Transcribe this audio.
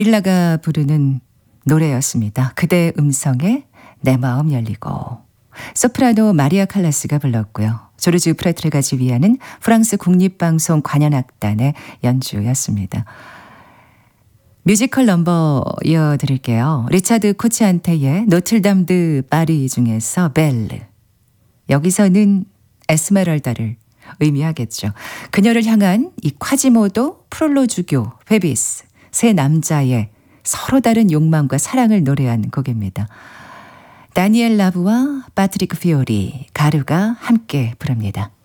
일라가 부르는 노래였습니다. 그대의 음성에 내 마음 열리고. 소프라노 마리아 칼라스가 불렀고요. 조르주 프레트레가 지휘하는 프랑스 국립방송 관현악단의 연주였습니다. 뮤지컬 넘버 이어드릴게요. 리차드 코치안테의 노틀담 드 파리 중에서 벨르. 여기서는 에스메랄다를 의미하겠죠. 그녀를 향한 이 콰지모도, 프롤로주교, 페비스, 세 남자의 서로 다른 욕망과 사랑을 노래한 곡입니다. 다니엘 라브와 파트리크 피오리, 가르가 함께 부릅니다.